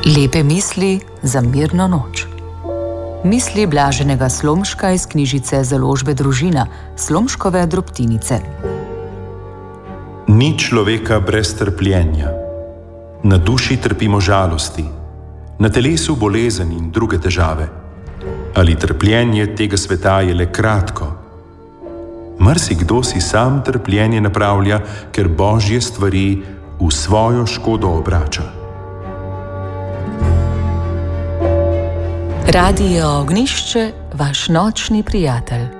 Lepe misli za mirno noč. Misli Blaženega Slomška iz knjižice Založbe Družina, Slomškove drobtinice. Ni človeka brez trpljenja. Na duši trpimo žalosti, na telesu bolezen in druge težave. Ali trpljenje tega sveta je le kratko? Marsikdo si sam trpljenje napravlja, ker Božje stvari v svojo škodo obrača. Radio Ognjišče, vaš nočni prijatelj.